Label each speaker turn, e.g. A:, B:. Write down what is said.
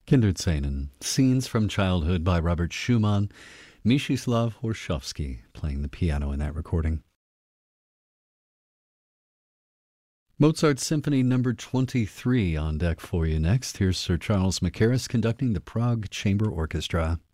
A: Kinderszenen, Scenes from Childhood by Robert Schumann, Mstislav Horshovsky playing the piano in that recording. Mozart's Symphony No. 23 on deck for you next. Here's Sir Charles Mackerras conducting the Prague Chamber Orchestra.